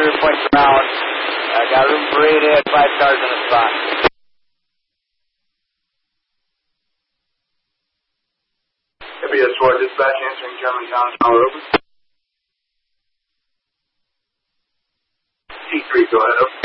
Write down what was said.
points around. I got room for 8 ahead, 5 cars in a spot. FBS4 dispatch answering Germantown Tower open. T3, go ahead, over.